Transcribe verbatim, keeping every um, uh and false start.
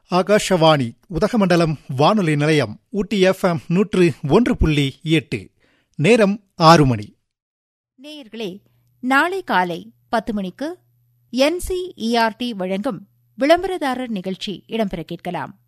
ஆகாஷவாணி உதகமண்டலம் வானொலி நிலையம் ஊட்டி எஃப்எம் நூற்று ஒன்று புள்ளி எட்டு. நேரம் ஆறு மணி. நேயர்களே, நாளை காலை பத்து மணிக்கு என்சிஇஆர்டி வழங்கும் விளம்பரதாரர் நிகழ்ச்சி இடம்பெற கேட்கலாம்.